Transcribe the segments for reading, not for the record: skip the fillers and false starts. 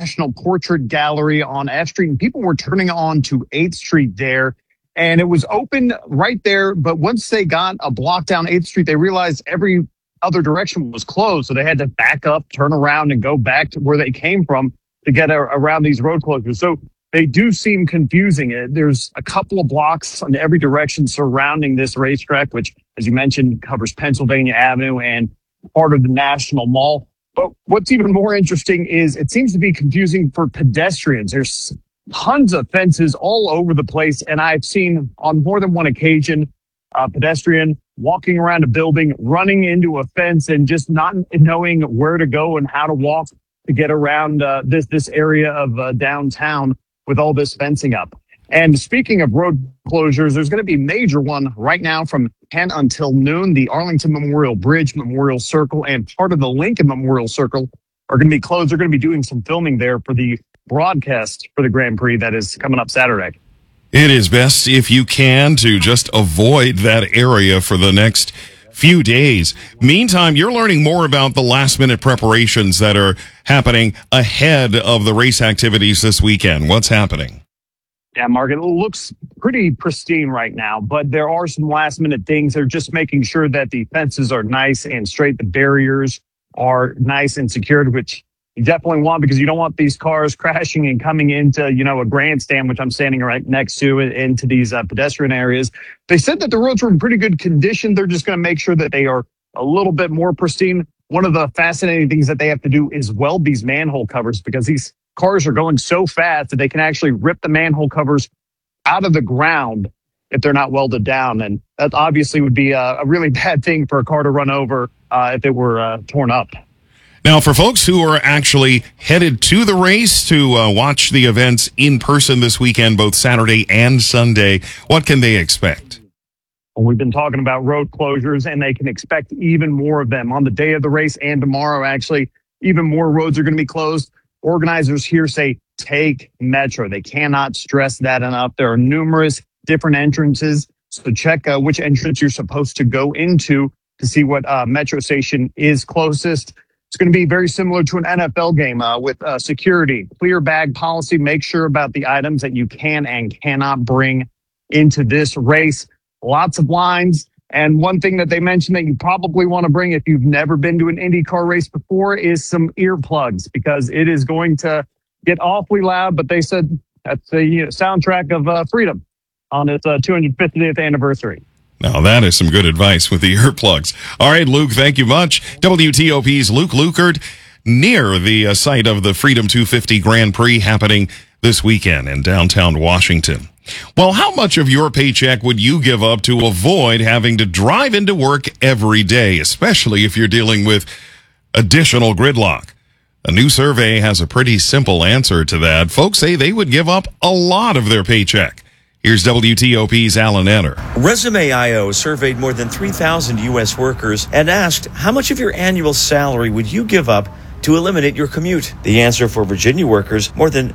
National Portrait Gallery on F Street, and people were turning on to 8th Street there. And it was open right there, but once they got a block down 8th Street, they realized every other direction was closed. So they had to back up, turn around, and go back to where they came from to get around these road closures. So they do seem confusing. There's a couple of blocks in every direction surrounding this racetrack, which, as you mentioned, covers Pennsylvania Avenue and part of the National Mall. But what's even more interesting is it seems to be confusing for pedestrians. There's tons of fences all over the place, and I've seen on more than one occasion a pedestrian walking around a building, running into a fence, and just not knowing where to go and how to walk to get around this area of downtown with all this fencing up. And speaking of road closures, there's going to be a major one right now from 10 until noon. The Arlington Memorial Bridge, Memorial Circle, and part of the Lincoln Memorial Circle are going to be closed. They're going to be doing some filming there for the broadcast for the Grand Prix that is coming up Saturday. It is best, if you can, to just avoid that area for the next few days. Meantime, you're learning more about the last-minute preparations that are happening ahead of the race activities this weekend. What's happening? Yeah, Mark, it looks pretty pristine right now, but there are some last-minute things. They're just making sure that the fences are nice and straight, the barriers are nice and secured, which you definitely want, because you don't want these cars crashing and coming into, a grandstand, which I'm standing right next to, into these pedestrian areas. They said that the roads were in pretty good condition. They're just going to make sure that they are a little bit more pristine. One of the fascinating things that they have to do is weld these manhole covers, because these cars are going so fast that they can actually rip the manhole covers out of the ground if they're not welded down. And that obviously would be a really bad thing for a car to run over if it were torn up. Now, for folks who are actually headed to the race to watch the events in person this weekend, both Saturday and Sunday, what can they expect? Well, we've been talking about road closures, and they can expect even more of them on the day of the race and tomorrow. Actually, even more roads are going to be closed. Organizers here say take Metro. They cannot stress that enough. There are numerous different entrances, so check which entrance you're supposed to go into to see what Metro station is closest. It's going to be very similar to an NFL game with security, clear bag policy. Make sure about the items that you can and cannot bring into this race. Lots of lines. And one thing that they mentioned that you probably want to bring if you've never been to an IndyCar race before is some earplugs, because it is going to get awfully loud. But they said that's the soundtrack of Freedom on its 250th anniversary. Now, that is some good advice with the earplugs. All right, Luke, thank you much. WTOP's Luke Lukert near the site of the Freedom 250 Grand Prix happening this weekend in downtown Washington. Well, how much of your paycheck would you give up to avoid having to drive into work every day, especially if you're dealing with additional gridlock? A new survey has a pretty simple answer to that. Folks say they would give up a lot of their paycheck. Here's WTOP's Alan Etter. Resume.io surveyed more than 3,000 U.S. workers and asked, how much of your annual salary would you give up to eliminate your commute? The answer for Virginia workers, more than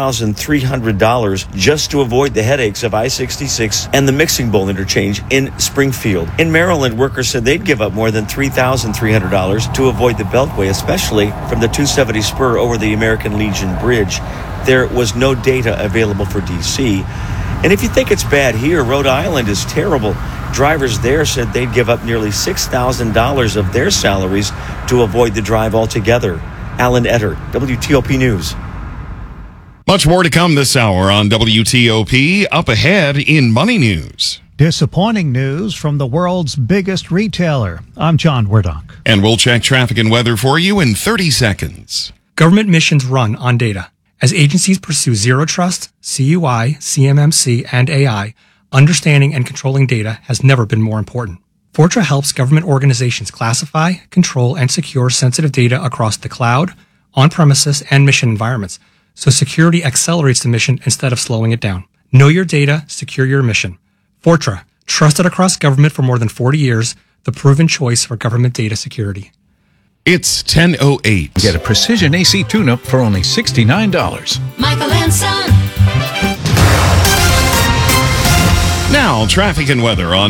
$4,300 just to avoid the headaches of I-66 and the Mixing Bowl interchange in Springfield. In Maryland, workers said they'd give up more than $3,300 to avoid the Beltway, especially from the 270 spur over the American Legion Bridge. There was no data available for D.C., and if you think it's bad here, Rhode Island is terrible. Drivers there said they'd give up nearly $6,000 of their salaries to avoid the drive altogether. Alan Etter, WTOP News. Much more to come this hour on WTOP. Up ahead in Money News. Disappointing news from the world's biggest retailer. I'm John Werdock. And we'll check traffic and weather for you in 30 seconds. Government missions run on data. As agencies pursue Zero Trust, CUI, CMMC, and AI, understanding and controlling data has never been more important. Fortra helps government organizations classify, control, and secure sensitive data across the cloud, on-premises, and mission environments, so security accelerates the mission instead of slowing it down. Know your data, secure your mission. Fortra, trusted across government for more than 40 years, the proven choice for government data security. It's 10:08. Get a precision AC tune-up for only $69. Michael and Son. Now, traffic and weather on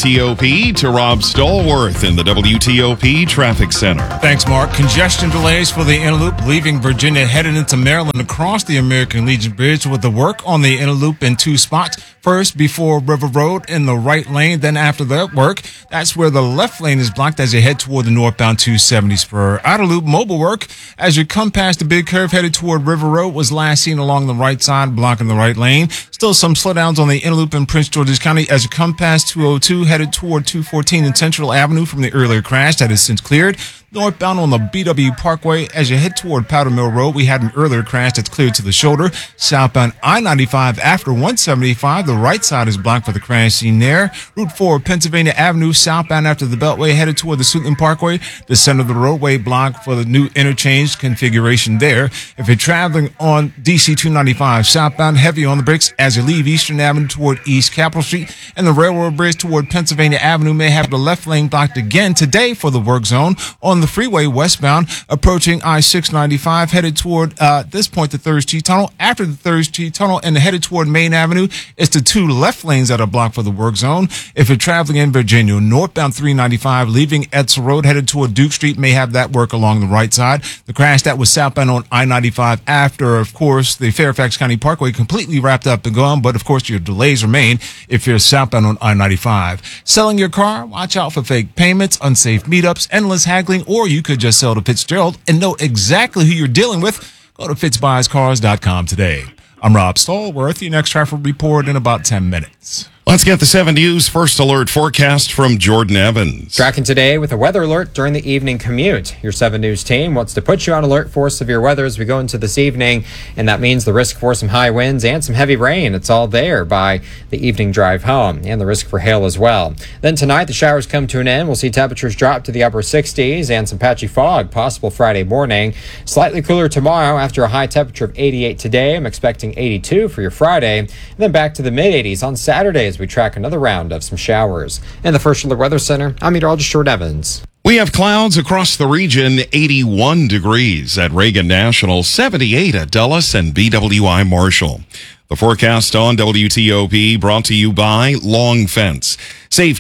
WTOP to Rob Stallworth in the WTOP Traffic Center. Thanks, Mark. Congestion delays for the Inner Loop leaving Virginia headed into Maryland across the American Legion Bridge with the work on the Inner Loop in two spots. First, before River Road in the right lane. Then after that work, that's where the left lane is blocked as you head toward the northbound 270 spur. Outer Loop mobile work as you come past the big curve headed toward River Road was last seen along the right side, blocking the right lane. Still some slowdowns on the Inner Loop in Prince George's County as you come past 202 headed toward 214 and Central Avenue from the earlier crash that has since cleared. Northbound on the BW Parkway as you head toward Powder Mill Road, we had an earlier crash that's cleared to the shoulder. Southbound I-95 after 175, the right side is blocked for the crash seen there. Route 4 Pennsylvania Avenue southbound after the Beltway headed toward the Suitland Parkway. The center of the roadway blocked for the new interchange configuration there. If you're traveling on DC 295 southbound, heavy on the brakes as you leave Eastern Avenue toward East Capitol Street. And the railroad bridge toward Pennsylvania Avenue may have the left lane blocked again today for the work zone. On the freeway westbound approaching I-695 headed toward this point the Third Street Tunnel. After the Third Street Tunnel and headed toward Main Avenue, it's the two left lanes that are blocked for the work zone. If you're traveling in Virginia, northbound 395 leaving Edsel Road headed toward Duke Street may have that work along the right side. The crash that was southbound on I-95 after, of course, the Fairfax County Parkway completely wrapped up and gone, but of course your delays remain if you're southbound on I-95. Selling your car? Watch out for fake payments, unsafe meetups, endless haggling, or you could just sell to Fitzgerald and know exactly who you're dealing with. Go to fitzbuyscars.com today. I'm Rob Stallworth. Your next traffic report in about 10 minutes. Let's get the 7 News First Alert forecast from Jordan Evans. Tracking today with a weather alert during the evening commute. Your 7 News team wants to put you on alert for severe weather as we go into this evening, and that means the risk for some high winds and some heavy rain. It's all there by the evening drive home, and the risk for hail as well. Then tonight, the showers come to an end. We'll see temperatures drop to the upper 60s and some patchy fog possible Friday morning. Slightly cooler tomorrow after a high temperature of 88 today. I'm expecting 82 for your Friday, and then back to the mid-80s on Saturday as we track another round of some showers. In the First Alert Weather Center, I'm meteorologist Jordan Evans. We have clouds across the region, 81 degrees at Reagan National, 78 at Dulles and BWI Marshall. The forecast on WTOP brought to you by Long Fence. Save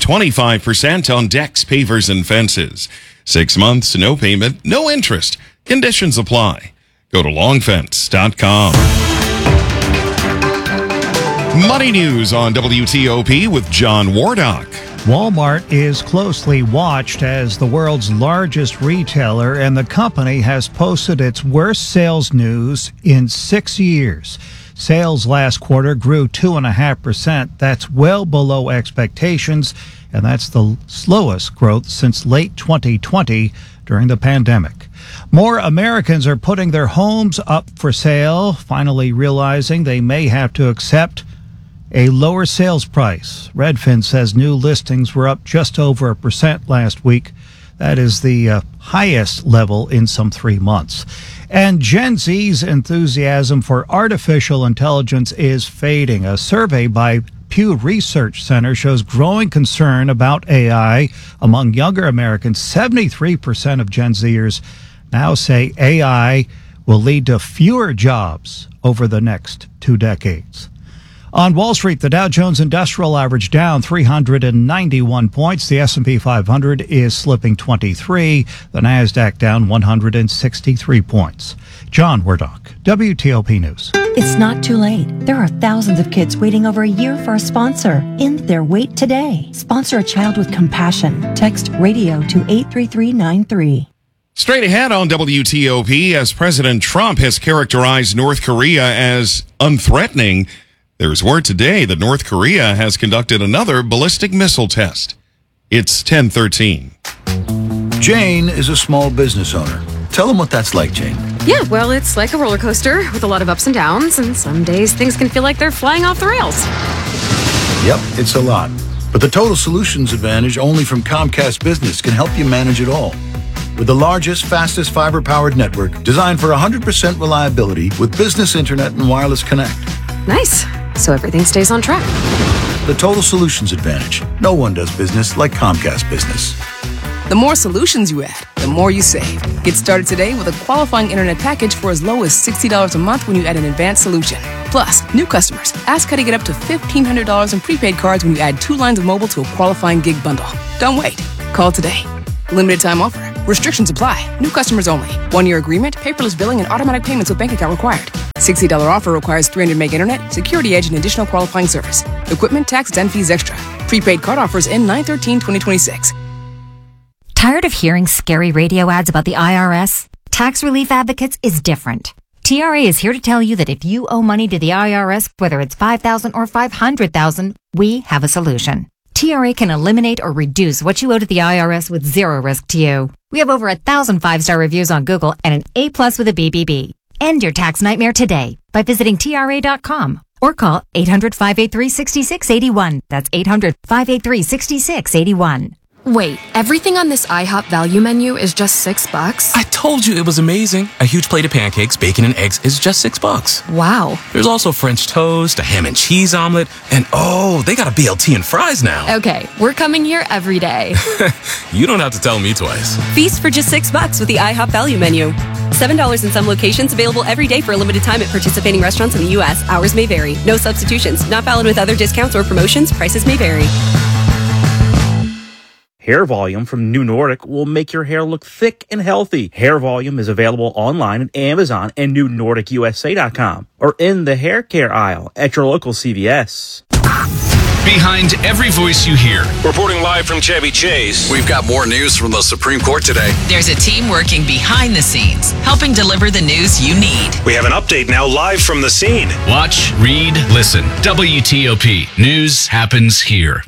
25% on decks, pavers, and fences. 6 months, no payment, no interest. Conditions apply. Go to longfence.com. Money news on WTOP with John Wardock. Walmart is closely watched as the world's largest retailer, and the company has posted its worst sales news in 6 years. Sales last quarter grew 2.5%. That's well below expectations, and that's the slowest growth since late 2020 during the pandemic. More Americans are putting their homes up for sale, finally realizing they may have to accept a lower sales price. Redfin says new listings were up just over 1% last week. That is the highest level in some 3 months. And Gen Z's enthusiasm for artificial intelligence is fading. A survey by Pew Research Center shows growing concern about AI among younger Americans. 73% of Gen Zers now say AI will lead to fewer jobs over the next 2 decades. On Wall Street, the Dow Jones Industrial Average down 391 points. The S&P 500 is slipping 23. The Nasdaq down 163 points. John Wardock, WTOP News. It's not too late. There are thousands of kids waiting over a year for a sponsor. End their wait today. Sponsor a child with compassion. Text radio to 83393. Straight ahead on WTOP, as President Trump has characterized North Korea as unthreatening, there's word today that North Korea has conducted another ballistic missile test. It's 10:13. Jane is a small business owner. Tell them what that's like, Jane. Yeah, well, it's like a roller coaster with a lot of ups and downs, and some days things can feel like they're flying off the rails. Yep, it's a lot. But the Total Solutions Advantage only from Comcast Business can help you manage it all. With the largest, fastest fiber-powered network designed for 100% reliability with business internet and wireless connect. Nice. So everything stays on track. The Total Solutions Advantage. No one does business like Comcast Business. The more solutions you add, the more you save. Get started today with a qualifying internet package for as low as $60 a month when you add an advanced solution. Plus, new customers, ask how to get up to $1,500 in prepaid cards when you add 2 lines of mobile to a qualifying gig bundle. Don't wait. Call today. Limited time offer. Restrictions apply. New customers only. 1-year agreement, paperless billing, and automatic payments with bank account required. $60 offer requires 300 meg internet, security edge, and additional qualifying service. Equipment, taxes, and fees extra. Prepaid card offers end 9/13/2026. Tired of hearing scary radio ads about the IRS? Tax Relief Advocates is different. TRA is here to tell you that if you owe money to the IRS, whether it's $5,000 or $500,000, we have a solution. TRA can eliminate or reduce what you owe to the IRS with zero risk to you. We have over 1,000 5-star reviews on Google and an A+ with a BBB. End your tax nightmare today by visiting TRA.com or call 800-583-6681. That's 800-583-6681. Wait, everything on this IHOP value menu is just $6? I told you it was amazing. A huge plate of pancakes, bacon, and eggs is just $6. Wow. There's also French toast, a ham and cheese omelet, and oh, they got a BLT and fries now. Okay, we're coming here every day. You don't have to tell me twice. Feast for just $6 with the IHOP value menu. $7 in some locations, available every day for a limited time at participating restaurants in the U.S. Hours may vary. No substitutions. Not valid with other discounts or promotions. Prices may vary. Hair Volume from New Nordic will make your hair look thick and healthy. Hair Volume is available online at Amazon and NewNordicUSA.com or in the hair care aisle at your local CVS. Behind every voice you hear. Reporting live from Chevy Chase. We've got more news from the Supreme Court today. There's a team working behind the scenes, helping deliver the news you need. We have an update now live from the scene. Watch, read, listen. WTOP. News happens here.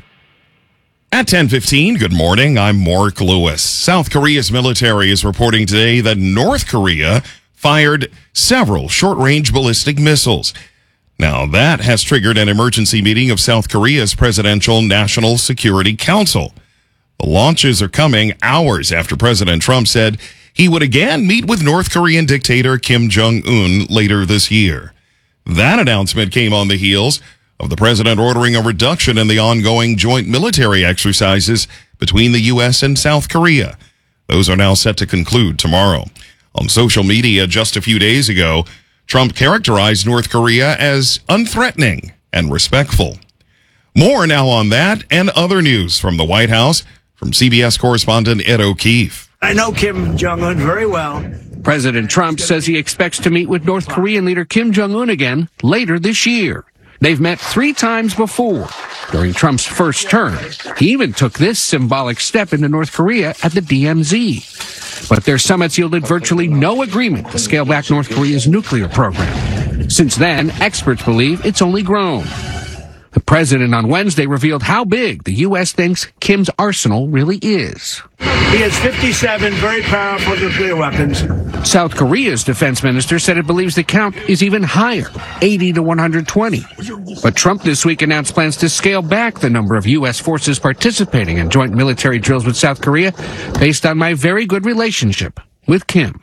At 10:15, good morning. I'm Mark Lewis. South Korea's military is reporting today that North Korea fired several short-range ballistic missiles. Now, that has triggered an emergency meeting of South Korea's Presidential National Security Council. The launches are coming hours after President Trump said he would again meet with North Korean dictator Kim Jong-un later this year. That announcement came on the heels of the president ordering a reduction in the ongoing joint military exercises between the U.S. and South Korea. Those are now set to conclude tomorrow. On social media just a few days ago, Trump characterized North Korea as unthreatening and respectful. More now on that and other news from the White House from CBS correspondent Ed O'Keefe. I know Kim Jong-un very well. President Trump says he expects to meet with North Korean leader Kim Jong-un again later this year. They've met 3 times before during Trump's first term. He even took this symbolic step into North Korea at the DMZ. But their summits yielded virtually no agreement to scale back North Korea's nuclear program. Since then, experts believe it's only grown. The president on Wednesday revealed how big the U.S. thinks Kim's arsenal really is. He has 57 very powerful nuclear weapons. South Korea's defense minister said it believes the count is even higher, 80 to 120. But Trump this week announced plans to scale back the number of U.S. forces participating in joint military drills with South Korea based on my very good relationship with Kim.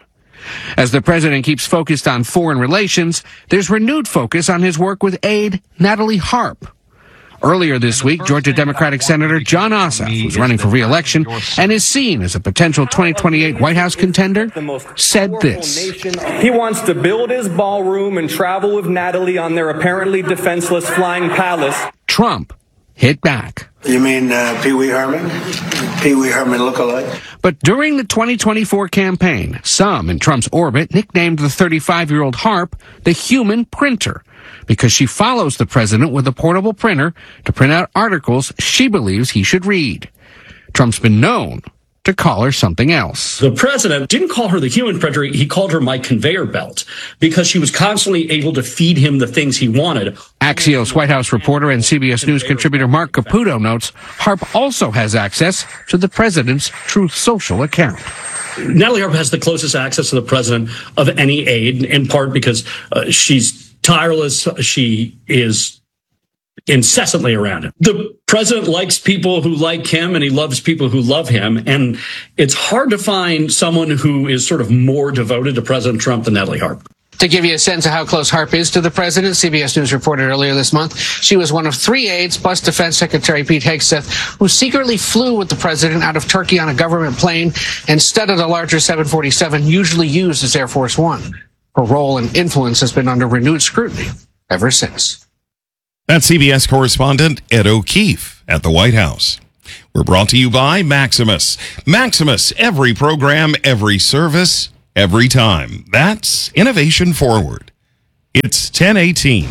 As the president keeps focused on foreign relations, there's renewed focus on his work with aide Natalie Harp. Earlier this week, Georgia Democratic Senator Jon Ossoff, who's running for re-election and is seen as a potential 2028 White House contender, said this. He wants to build his ballroom and travel with Natalie on their apparently defenseless flying palace. Trump hit back. You mean Pee Wee Herman? Pee Wee Herman lookalike? But during the 2024 campaign, some in Trump's orbit nicknamed the 35-year-old Harp the human printer, because she follows the president with a portable printer to print out articles she believes he should read. Trump's been known to call her something else. The president didn't call her the human printer. He called her my conveyor belt because she was constantly able to feed him the things he wanted. Axios White House reporter and CBS News contributor Mark Caputo notes Harp also has access to the president's Truth Social account. Natalie Harp has the closest access to the president of any aide, in part because she's tireless. She is incessantly around him. The president likes people who like him, and he loves people who love him. And it's hard to find someone who is sort of more devoted to President Trump than Natalie Harp. To give you a sense of how close Harp is to the president, CBS News reported earlier this month she was one of 3 aides, plus Defense Secretary Pete Hegseth, who secretly flew with the president out of Turkey on a government plane and studied a larger 747 usually used as Air Force One. Her role and influence has been under renewed scrutiny. ever since. That's CBS correspondent Ed O'Keefe at the White House. We're brought to you by Maximus. Maximus, every program, every service, every time. That's innovation forward. It's 10:18.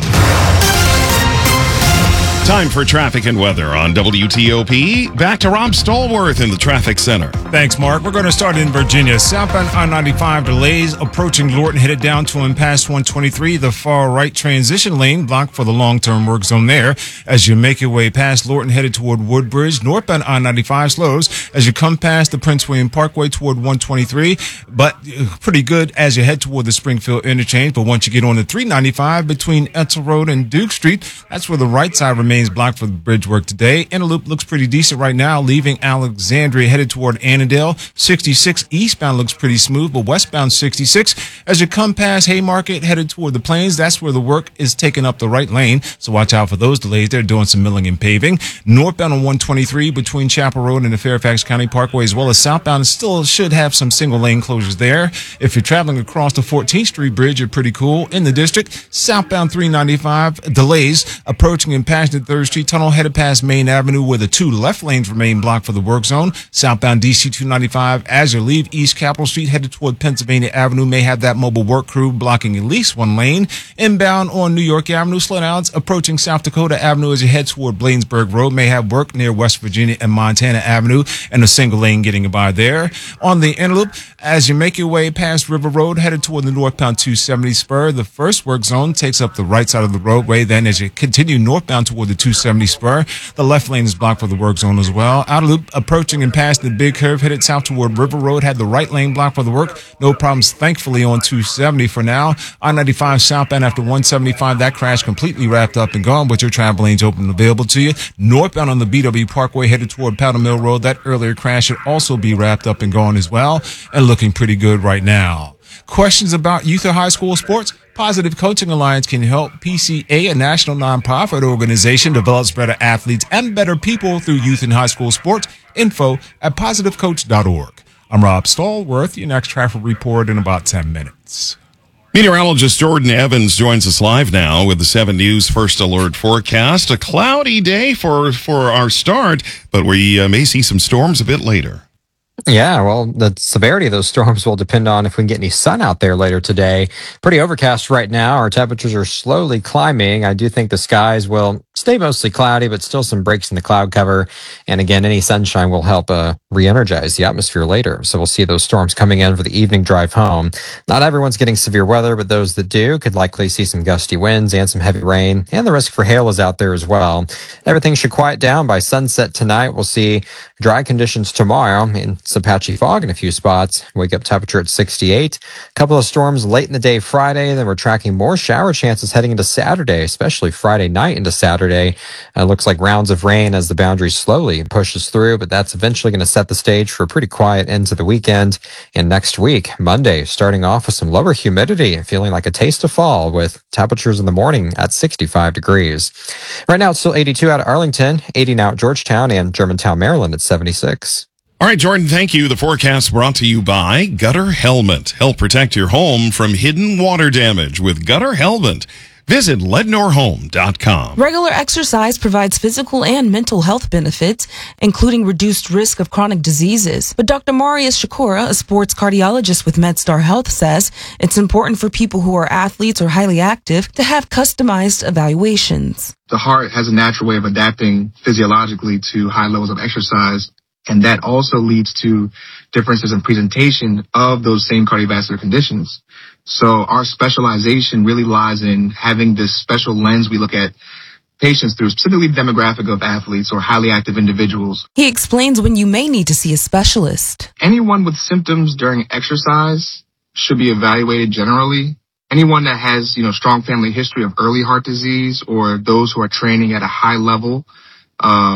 Time for traffic and weather on WTOP. Back to Rob Stallworth in the traffic center. Thanks, Mark. We're going to start in Virginia. Southbound I-95 delays approaching Lorton, headed down to and past 123. The far right transition lane blocked for the long-term work zone there. As you make your way past Lorton, headed toward Woodbridge, northbound I-95 slows as you come past the Prince William Parkway toward 123. But pretty good as you head toward the Springfield interchange. But once you get on the 395 between Etzel Road and Duke Street, that's where the right side remains blocked for the bridge work today. Inner loop looks pretty decent right now, leaving Alexandria headed toward Annandale. 66 eastbound looks pretty smooth, but westbound 66 as you come past Haymarket headed toward the Plains, that's where the work is taking up the right lane, so watch out for those delays. They're doing some milling and paving. Northbound on 123 between Chapel Road and the Fairfax County Parkway, as well as southbound, still should have some single lane closures there. If you're traveling across the 14th Street Bridge, you're pretty cool. In the district, southbound 395 delays approaching and passing the 3rd Street Tunnel headed past Main Avenue, where the 2 left lanes remain blocked for the work zone. Southbound DC 295 as you leave East Capitol Street headed toward Pennsylvania Avenue may have that mobile work crew blocking at least 1 lane. Inbound on New York Avenue, slowdowns approaching South Dakota Avenue as you head toward Bladensburg Road may have work near West Virginia and Montana Avenue, and a single lane getting by there. On the inner loop, as you make your way past River Road headed toward the northbound 270 spur, the first work zone takes up the right side of the roadway. Then as you continue northbound toward the 270 spur, the left lane is blocked for the work zone as well. Outer loop approaching and past the big curve headed south toward River Road had the right lane blocked for the work. No problems, thankfully, on 270 for now. I-95 southbound after 175, that crash completely wrapped up and gone, but your travel lanes open and available to you. Northbound on the BW Parkway headed toward Powder Mill Road, that earlier crash should also be wrapped up and gone as well, and looking pretty good right now. Questions about youth or high school sports? Positive Coaching Alliance can help PCA, a national nonprofit organization, develops better athletes and better people through youth and high school sports. Info at positivecoach.org. I'm Rob Stallworth. Your next traffic report in about 10 minutes. Meteorologist Jordan Evans joins us live now with the 7 News First Alert forecast. A cloudy day for our start, but we may see some storms a bit later. Yeah, well, the severity of those storms will depend on if we can get any sun out there later today. Pretty overcast right now. Our temperatures are slowly climbing. I do think the skies will stay mostly cloudy, but still some breaks in the cloud cover. And again, any sunshine will help re-energize the atmosphere later. So we'll see those storms coming in for the evening drive home. Not everyone's getting severe weather, but those that do could likely see some gusty winds and some heavy rain. And the risk for hail is out there as well. Everything should quiet down by sunset tonight. We'll see dry conditions tomorrow and some patchy fog in a few spots. Wake up temperature at 68. A couple of storms late in the day Friday. Then we're tracking more shower chances heading into Saturday, especially Friday night into Saturday. Looks like rounds of rain as the boundary slowly pushes through, but that's eventually going to set the stage for a pretty quiet end to the weekend. And next week, Monday, starting off with some lower humidity and feeling like a taste of fall with temperatures in the morning at 65 degrees. Right now, it's still 82 out of Arlington, 80 now at Georgetown and Germantown, Maryland at 76. All right, Jordan, thank you. The forecast brought to you by Gutter Helmet. Help protect your home from hidden water damage with Gutter Helmet. Visit LednorHome.com. Regular exercise provides physical and mental health benefits, including reduced risk of chronic diseases. But Dr. Marius Shakura, a sports cardiologist with MedStar Health, says it's important for people who are athletes or highly active to have customized evaluations. The heart has a natural way of adapting physiologically to high levels of exercise, and that also leads to differences in presentation of those same cardiovascular conditions. So our specialization really lies in having this special lens we look at patients through, specifically the demographic of athletes or highly active individuals. He explains when you may need to see a specialist. Anyone with symptoms during exercise should be evaluated generally. Anyone that has, strong family history of early heart disease or those who are training at a high level of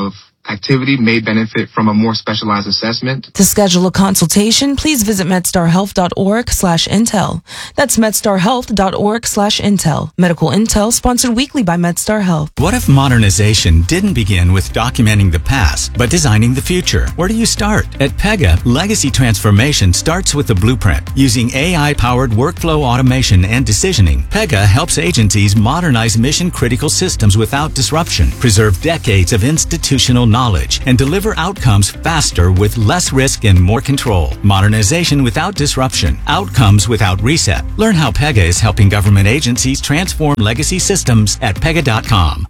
activity may benefit from a more specialized assessment. To schedule a consultation, please visit medstarhealth.org/intel. That's medstarhealth.org/intel. Medical Intel sponsored weekly by MedStar Health. What if modernization didn't begin with documenting the past, but designing the future? Where do you start? At Pega, legacy transformation starts with the blueprint. Using AI-powered workflow automation and decisioning, Pega helps agencies modernize mission-critical systems without disruption, preserve decades of institutional knowledge, and deliver outcomes faster with less risk and more control. Modernization without disruption. Outcomes without reset. Learn how Pega is helping government agencies transform legacy systems at Pega.com.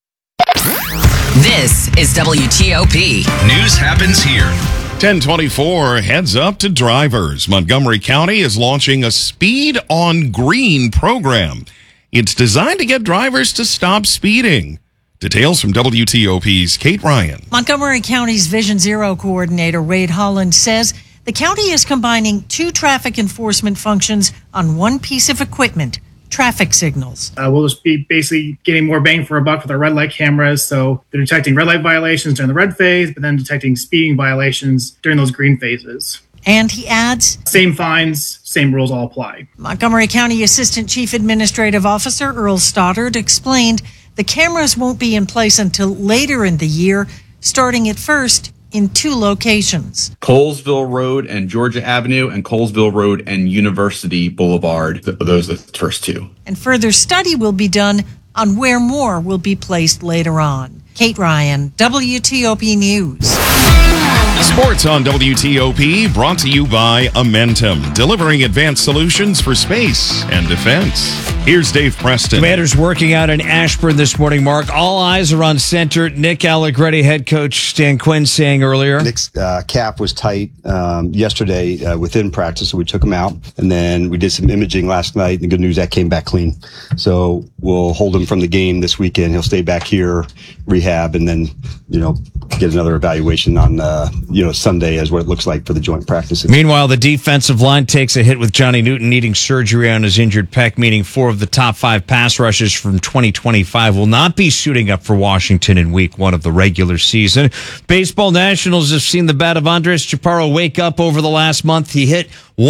This is WTOP. News happens here. 1024, heads up to drivers. Montgomery County is launching a Speed on Green program. It's designed to get drivers to stop speeding. Details from WTOP's Kate Ryan. Montgomery County's Vision Zero coordinator, Wade Holland, says the county is combining two traffic enforcement functions on one piece of equipment, traffic signals. We'll just be basically getting more bang for a buck with our red light cameras. So they're detecting red light violations during the red phase, but then detecting speeding violations during those green phases. And he adds, same fines, same rules all apply. Montgomery County Assistant Chief Administrative Officer Earl Stoddard explained the cameras won't be in place until later in the year, starting at first in two locations. Colesville Road and Georgia Avenue, and Colesville Road and University Boulevard. Those are the first two. And further study will be done on where more will be placed later on. Kate Ryan, WTOP News. Sports on WTOP, brought to you by Amentum, delivering advanced solutions for space and defense. Here's Dave Preston. Commanders working out in Ashburn this morning, Mark. All eyes are on center. Nick Allegretti, head coach Stan Quinn saying earlier. Nick's calf was tight yesterday within practice, so we took him out. And then we did some imaging last night. The good news, that came back clean. So we'll hold him from the game this weekend. He'll stay back here, rehab, and then, get another evaluation on, Sunday as what it looks like for the joint practices. Meanwhile, the defensive line takes a hit with Johnny Newton needing surgery on his injured pec, meaning 4 of the top 5 pass rushes from 2025 will not be suiting up for Washington in week 1 of the regular season. Baseball Nationals have seen the bat of Andres Chaparro wake up over the last month. He hit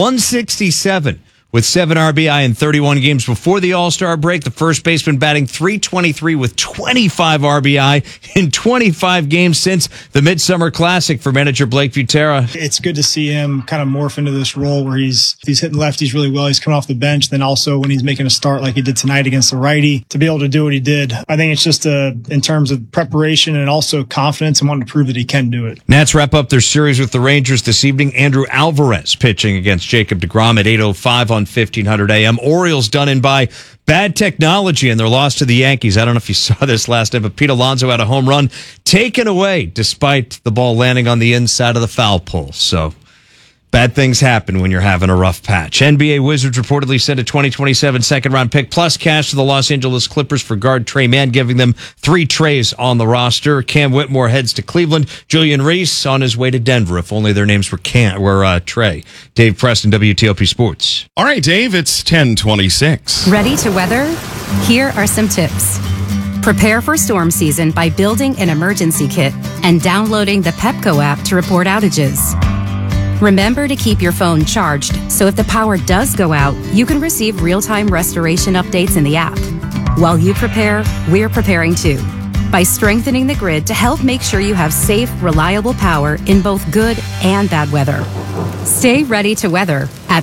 167 with 7 RBI in 31 games before the All-Star break. The first baseman batting .323 with 25 RBI in 25 games since the Midsummer Classic for manager Blake Butera. It's good to see him kind of morph into this role where he's hitting lefties really well. He's coming off the bench. Then also when he's making a start like he did tonight against the righty, to be able to do what he did. I think it's just in terms of preparation and also confidence and wanting to prove that he can do it. Nats wrap up their series with the Rangers this evening. Andrew Alvarez pitching against Jacob deGrom at 8:05 on 1500 AM. Orioles done in by bad technology in their loss to the Yankees. I don't know if you saw this last night, but Pete Alonso had a home run taken away despite the ball landing on the inside of the foul pole. So bad things happen when you're having a rough patch. NBA Wizards reportedly sent a 2027 second-round pick plus cash to the Los Angeles Clippers for guard Trey Mann, giving them 3 trays on the roster. Cam Whitmore heads to Cleveland. Julian Reese on his way to Denver. If only their names were Trey. Dave Preston, WTOP Sports. All right, Dave, it's 10:26. Ready to weather? Here are some tips. Prepare for storm season by building an emergency kit and downloading the Pepco app to report outages. Remember to keep your phone charged, so if the power does go out, you can receive real-time restoration updates in the app. While you prepare, we're preparing too, by strengthening the grid to help make sure you have safe, reliable power in both good and bad weather. Stay ready to weather at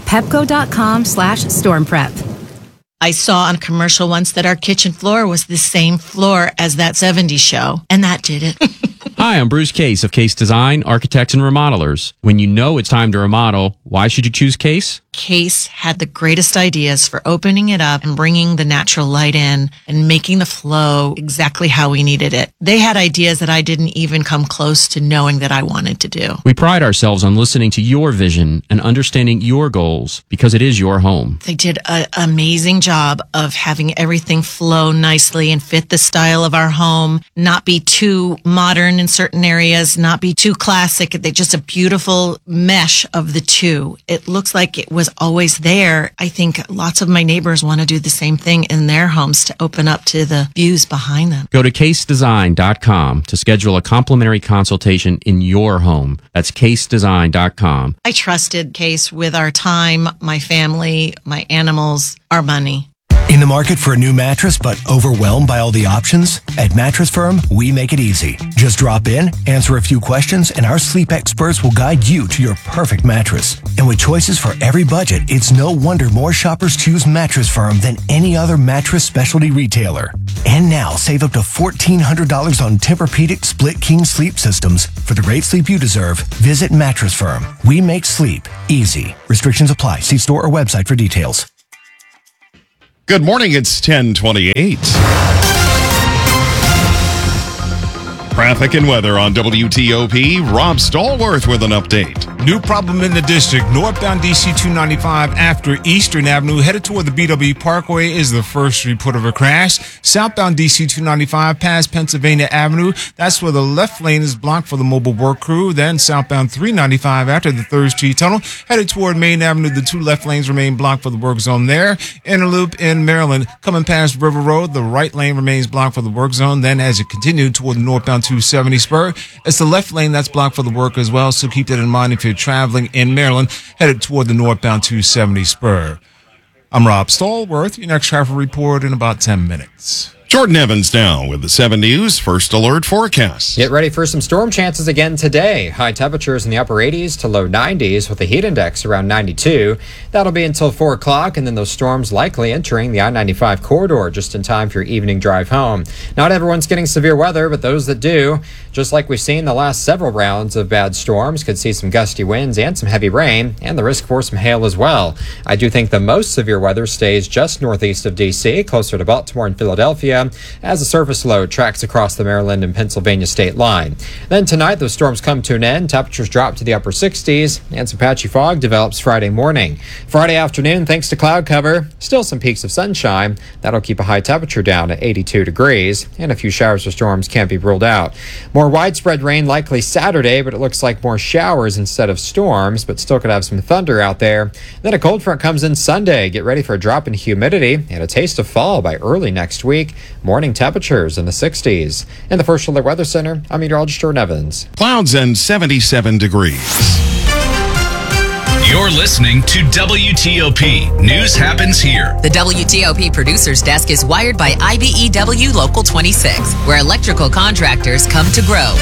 pepco.com/stormprep. I saw on a commercial once that our kitchen floor was the same floor as that 70s show, and that did it. Hi, I'm Bruce Case of Case Design, Architects and Remodelers. When you know it's time to remodel, why should you choose Case? Case had the greatest ideas for opening it up and bringing the natural light in and making the flow exactly how we needed it. They had ideas that I didn't even come close to knowing that I wanted to do. We pride ourselves on listening to your vision and understanding your goals because it is your home. They did an amazing job of having everything flow nicely and fit the style of our home, not be too modern in certain areas, not be too classic. They just a beautiful mesh of the two. It looks like it was was always there. I think lots of my neighbors want to do the same thing in their homes to open up to the views behind them. Go to casedesign.com to schedule a complimentary consultation in your home. That's casedesign.com. I trusted Case with our time, my family, my animals, our money. In the market for a new mattress, but overwhelmed by all the options? At Mattress Firm, we make it easy. Just drop in, answer a few questions, and our sleep experts will guide you to your perfect mattress. And with choices for every budget, it's no wonder more shoppers choose Mattress Firm than any other mattress specialty retailer. And now, save up to $1,400 on Tempur-Pedic Split King sleep systems. For the great sleep you deserve, visit Mattress Firm. We make sleep easy. Restrictions apply. See store or website for details. Good morning. It's 10:28. Traffic and weather on WTOP. Rob Stallworth with an update. New problem in the district. Northbound DC 295 after Eastern Avenue, headed toward the BW Parkway, is the first report of a crash. Southbound DC 295 past Pennsylvania Avenue. That's where the left lane is blocked for the mobile work crew. Then southbound 395 after the 3rd Street Tunnel, headed toward Main Avenue. The two left lanes remain blocked for the work zone there. Inner Loop in Maryland, coming past River Road, the right lane remains blocked for the work zone. Then as you continue toward the northbound 270 spur, it's the left lane that's blocked for the work as well. So keep that in mind if you're traveling in Maryland, headed toward the northbound 270 spur. I'm Rob Stallworth. Your next traffic report in about 10 minutes. Jordan Evans now with the 7 News First Alert forecast. Get ready for some storm chances again today. High temperatures in the upper 80s to low 90s with the heat index around 92. That'll be until 4 o'clock, and then those storms likely entering the I-95 corridor just in time for your evening drive home. Not everyone's getting severe weather, but those that do, just like we've seen the last several rounds of bad storms, could see some gusty winds and some heavy rain, and the risk for some hail as well. I do think the most severe weather stays just northeast of D.C., closer to Baltimore and Philadelphia, as a surface low tracks across the Maryland and Pennsylvania state line. Then tonight, those storms come to an end. Temperatures drop to the upper 60s, and some patchy fog develops Friday morning. Friday afternoon, thanks to cloud cover, still some peaks of sunshine. That'll keep a high temperature down at 82 degrees, and a few showers or storms can't be ruled out. More widespread rain likely Saturday, but it looks like more showers instead of storms, but still could have some thunder out there. Then a cold front comes in Sunday. Get ready for a drop in humidity and a taste of fall by early next week. Morning temperatures in the 60s. In the First Alert Weather Center, I'm meteorologist Jordan Evans. Clouds and 77 degrees. You're listening to WTOP. News happens here. The WTOP Producers Desk is wired by IBEW Local 26, where electrical contractors come to grow.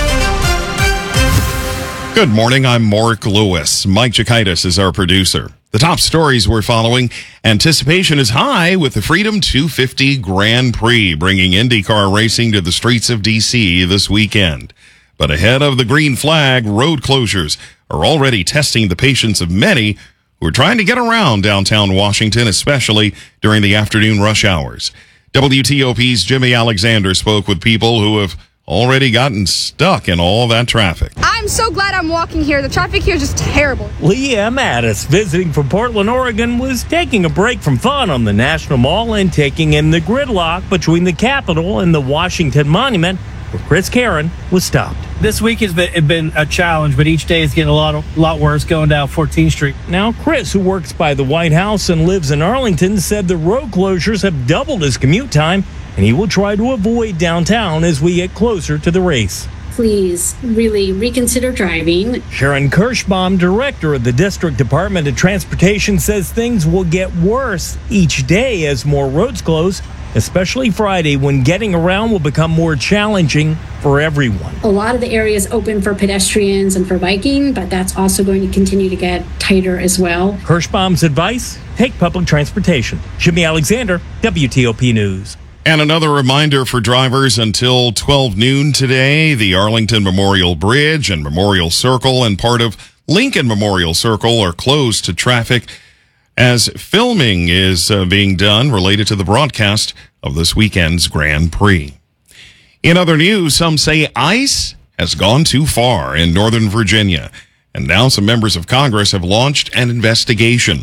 Good morning. I'm Mark Lewis. Mike Chikaitis is our producer. The top stories we're following. Anticipation is high with the Freedom 250 Grand Prix bringing IndyCar racing to the streets of D.C. this weekend. But ahead of the green flag, road closures are already testing the patience of many who are trying to get around downtown Washington, especially during the afternoon rush hours. WTOP's Jimmy Alexander spoke with people who have already gotten stuck in all that traffic. I'm so glad I'm walking here. The traffic here is just terrible. Leah Mattis, visiting from Portland, Oregon, was taking a break from fun on the National Mall and taking in the gridlock between the Capitol and the Washington Monument, where Chris Karen was stopped. This week has been a challenge, but each day is getting a lot worse going down 14th Street. Now, Chris, who works by the White House and lives in Arlington, said the road closures have doubled his commute time, and he will try to avoid downtown as we get closer to the race. Please really reconsider driving. Sharon Kirschbaum, director of the District Department of Transportation, says things will get worse each day as more roads close, especially Friday, when getting around will become more challenging for everyone. A lot of the areas open for pedestrians and for biking, but that's also going to continue to get tighter as well. Kirschbaum's advice: take public transportation. Jimmy Alexander, WTOP News. And another reminder for drivers until 12 noon today, the Arlington Memorial Bridge and Memorial Circle and part of Lincoln Memorial Circle are closed to traffic as filming is being done related to the broadcast of this weekend's Grand Prix. In other news, some say ICE has gone too far in Northern Virginia, and now some members of Congress have launched an investigation.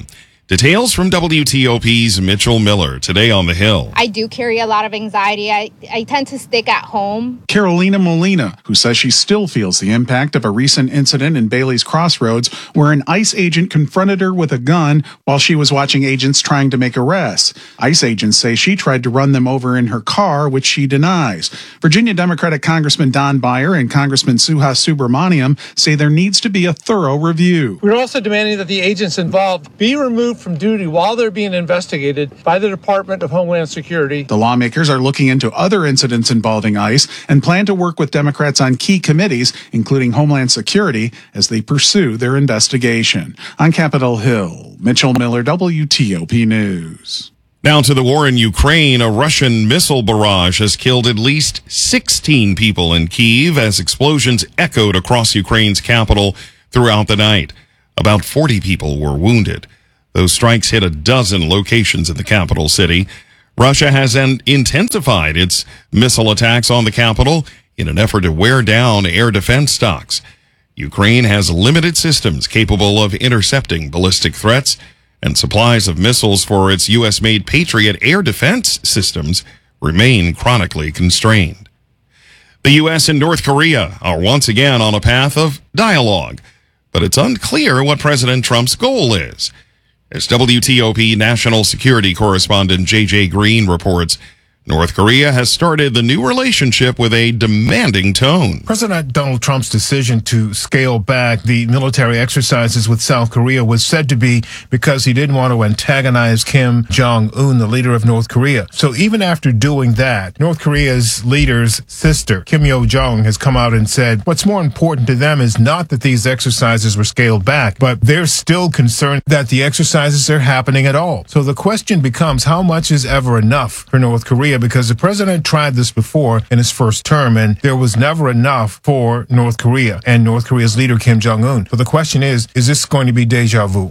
Details from WTOP's Mitchell Miller today on the Hill. I do carry a lot of anxiety. I tend to stick at home. Carolina Molina, who says she still feels the impact of a recent incident in Bailey's Crossroads where an ICE agent confronted her with a gun while she was watching agents trying to make arrests. ICE agents say she tried to run them over in her car, which she denies. Virginia Democratic Congressman Don Beyer and Congressman Suhas Subramaniam say there needs to be a thorough review. We're also demanding that the agents involved be removed from duty while they're being investigated by the Department of Homeland Security. The lawmakers are looking into other incidents involving ICE and plan to work with Democrats on key committees, including Homeland Security, as they pursue their investigation. On Capitol Hill, Mitchell Miller, WTOP News. Now to the war in Ukraine. A Russian missile barrage has killed at least 16 people in Kyiv as explosions echoed across Ukraine's capital throughout the night. About 40 people were wounded. Those strikes hit a dozen locations in the capital city. Russia has intensified its missile attacks on the capital in an effort to wear down air defense stocks. Ukraine has limited systems capable of intercepting ballistic threats, and supplies of missiles for its U.S.-made Patriot air defense systems remain chronically constrained. The U.S. and North Korea are once again on a path of dialogue, but it's unclear what President Trump's goal is. As WTOP national security correspondent J.J. Green reports, North Korea has started the new relationship with a demanding tone. President Donald Trump's decision to scale back the military exercises with South Korea was said to be because he didn't want to antagonize Kim Jong-un, the leader of North Korea. So even after doing that, North Korea's leader's sister, Kim Yo-jong, has come out and said what's more important to them is not that these exercises were scaled back, but they're still concerned that the exercises are happening at all. So the question becomes, how much is ever enough for North Korea? Because the president tried this before in his first term, and there was never enough for North Korea and North Korea's leader, Kim Jong-un. So the question is this going to be deja vu?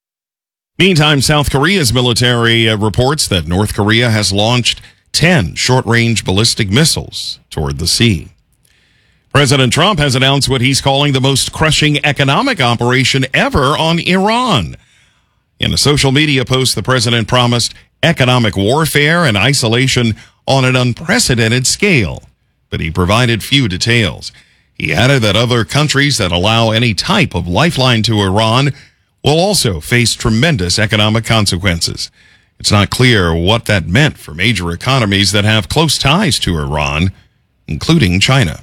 Meantime, South Korea's military reports that North Korea has launched 10 short-range ballistic missiles toward the sea. President Trump has announced what he's calling the most crushing economic operation ever on Iran. In a social media post, the president promised economic warfare and isolation on an unprecedented scale, but he provided few details. He added that other countries that allow any type of lifeline to Iran will also face tremendous economic consequences. It's not clear what that meant for major economies that have close ties to Iran, including China.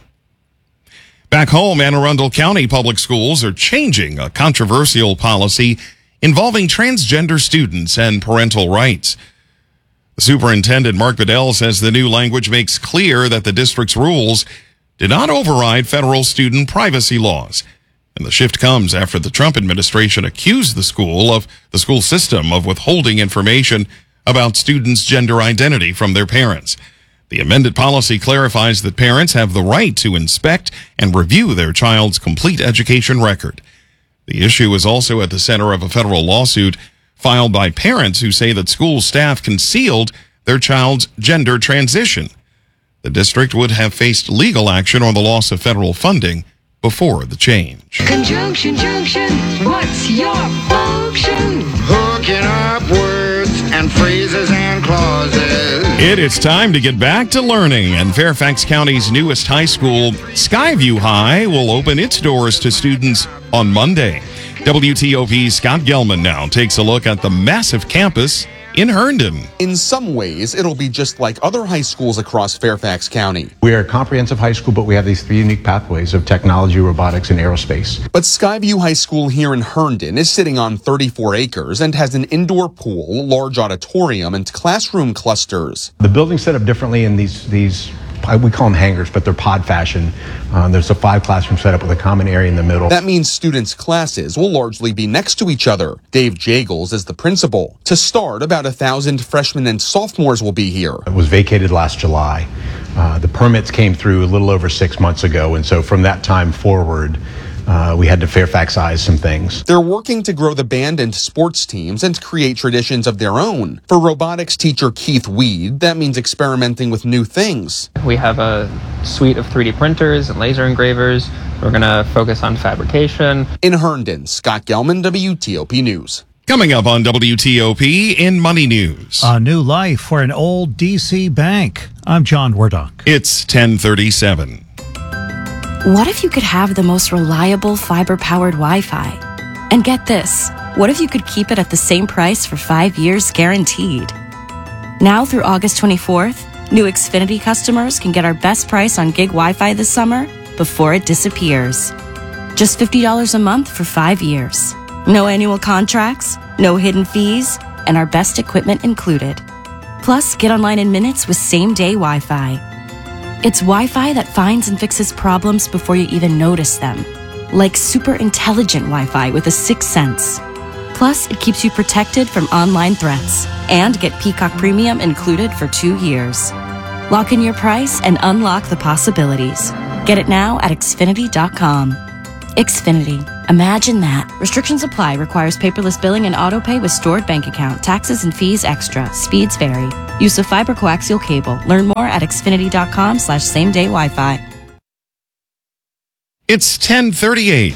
Back home, Anne Arundel County Public Schools are changing a controversial policy involving transgender students and parental rights. The superintendent, Mark Bedell, says the new language makes clear that the district's rules did not override federal student privacy laws. And the shift comes after the Trump administration accused the school system of withholding information about students' gender identity from their parents. The amended policy clarifies that parents have the right to inspect and review their child's complete education record. The issue is also at the center of a federal lawsuit filed by parents who say that school staff concealed their child's gender transition. The district would have faced legal action on the loss of federal funding before the change. Conjunction, junction, what's your function? Hooking up words and phrases and clauses. It is time to get back to learning, and Fairfax County's newest high school, Skyview High, will open its doors to students on Monday. WTOP's Scott Gelman now takes a look at the massive campus in Herndon. In some ways, it'll be just like other high schools across Fairfax County. We are a comprehensive high school, but we have these three unique pathways of technology, robotics, and aerospace. But Skyview High School here in Herndon is sitting on 34 acres and has an indoor pool, large auditorium, and classroom clusters. The building's set up differently in these we call them hangars, but they're pod fashion. There's a 5 classroom setup with a common area in the middle. That means students' classes will largely be next to each other. Dave Jagels is the principal. To start, about 1,000 freshmen and sophomores will be here. It was vacated last July. The permits came through a little over 6 months ago, and so from that time forward, we had to Fairfaxize some things. They're working to grow the band and sports teams and create traditions of their own. For robotics teacher Keith Weed, that means experimenting with new things. We have a suite of 3D printers and laser engravers. We're going to focus on fabrication. In Herndon, Scott Gelman, WTOP News. Coming up on WTOP in Money News. A new life for an old D.C. bank. I'm John Wardock. It's 10:37. What if you could have the most reliable fiber-powered Wi-Fi? And get this, what if you could keep it at the same price for 5 years guaranteed? Now through August 24th, new Xfinity customers can get our best price on gig Wi-Fi this summer before it disappears. Just $50 a month for 5 years. No annual contracts, no hidden fees, and our best equipment included. Plus, get online in minutes with same-day Wi-Fi. It's Wi-Fi that finds and fixes problems before you even notice them. Like super intelligent Wi-Fi with a sixth sense. Plus, it keeps you protected from online threats. And get Peacock Premium included for 2 years. Lock in your price and unlock the possibilities. Get it now at Xfinity.com. Xfinity. Imagine that. Restrictions apply. Requires paperless billing and autopay with stored bank account. Taxes and fees extra. Speeds vary. Use of fiber coaxial cable. Learn more at Xfinity.com/same-day Wi-Fi. It's 10:38.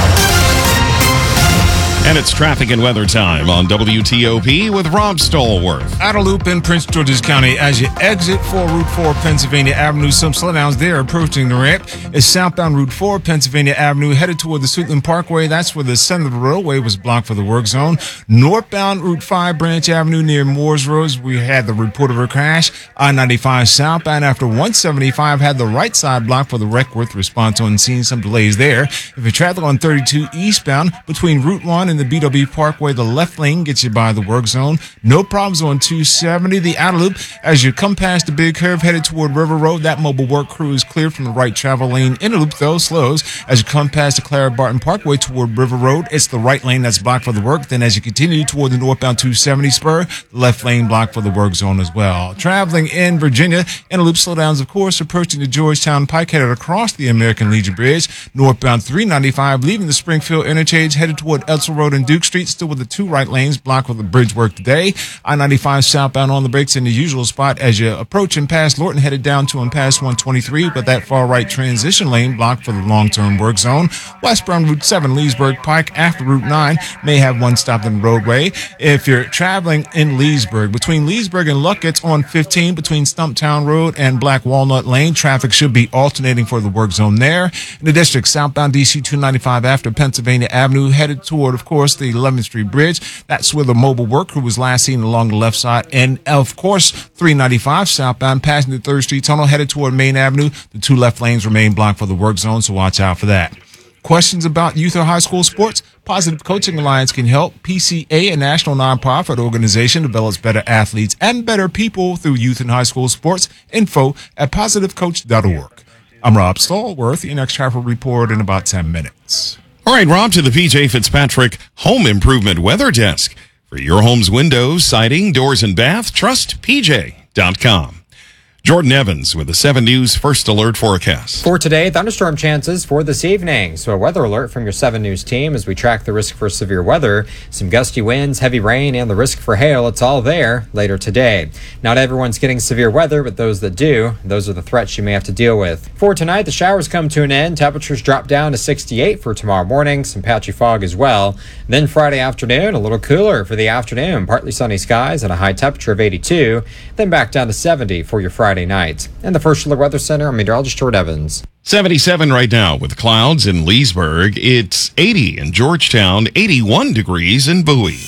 And it's traffic and weather time on WTOP with Rob Stallworth. Outer Loop in Prince George's County. As you exit for Route 4 Pennsylvania Avenue, some slowdowns there approaching the ramp. It's southbound Route 4 Pennsylvania Avenue headed toward the Suitland Parkway. That's where the center of the roadway was blocked for the work zone. Northbound Route 5 Branch Avenue near Moores Road, we had the report of a crash. I-95 southbound after 175 had the right side blocked for the wreck worth response on seeing some delays there. If you're traveling on 32 eastbound between Route 1 and the BW Parkway, the left lane gets you by the work zone. No problems on 270. The outer loop, as you come past the big curve headed toward River Road, that mobile work crew is cleared from the right travel lane. Inner loop, though, slows. As you come past the Clara Barton Parkway toward River Road, it's the right lane that's blocked for the work. Then as you continue toward the northbound 270 spur, the left lane blocked for the work zone as well. Traveling in Virginia, inner loop slowdowns, of course, approaching the Georgetown Pike headed across the American Legion Bridge. Northbound 395, leaving the Springfield interchange headed toward Edsel Road and Duke Street, still with the two right lanes blocked with the bridge work today. I-95 southbound on the brakes in the usual spot as you approach and past Lorton, headed down to and past 123, but that far right transition lane blocked for the long-term work zone. Westbound Route 7 Leesburg Pike after Route 9 may have one stop in the roadway. If you're traveling in Leesburg, between Leesburg and Luckett's on 15, between Stumptown Road and Black Walnut Lane, traffic should be alternating for the work zone there. In the district, southbound DC 295 after Pennsylvania Avenue, headed toward, of course, the 11th Street Bridge. That's where the mobile work crew was last seen along the left side. And, of course, 395 southbound passing the 3rd Street Tunnel headed toward Main Avenue. The two left lanes remain blocked for the work zone, so watch out for that. Questions about youth or high school sports? Positive Coaching Alliance can help. PCA, a national nonprofit organization, develops better athletes and better people through youth and high school sports. Info at positivecoach.org. I'm Rob Stallworth. Your next travel report in about 10 minutes. All right, Rob, to the PJ Fitzpatrick Home Improvement Weather Desk. For your home's windows, siding, doors, and bath, trust PJ.com. Jordan Evans with the 7 News First Alert forecast. For today, thunderstorm chances for this evening. So a weather alert from your 7 News team as we track the risk for severe weather. Some gusty winds, heavy rain, and the risk for hail. It's all there later today. Not everyone's getting severe weather, but those that do, those are the threats you may have to deal with. For tonight, the showers come to an end. Temperatures drop down to 68 for tomorrow morning. Some patchy fog as well. Then Friday afternoon, a little cooler for the afternoon. Partly sunny skies and a high temperature of 82. Then back down to 70 for your Friday night. And the First Alert Weather Center, I'm meteorologist Jordan Evans. 77 right now with clouds in Leesburg. It's 80 in Georgetown, 81 degrees in Bowie.